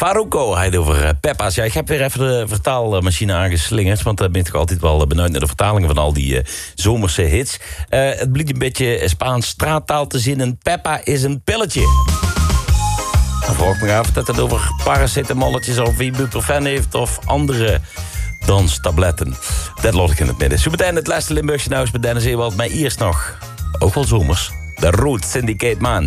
Farruko, hij over Peppa's. Ja, ik heb weer even de vertaalmachine aangeslingerd, want daar ben ik toch altijd wel benieuwd naar de vertalingen van al die zomerse hits. Het blijkt een beetje Spaans straattaal te zinnen. Peppa is een pilletje. Dan vroeg ik me af dat het over paracetamolletjes of ibuprofen heeft of andere danstabletten. Dat lot ik in het midden. Zometeen het laatste Limburgse nieuws met Dennis Ewald. Maar eerst nog, ook wel zomers, de Roots Syndicate Man.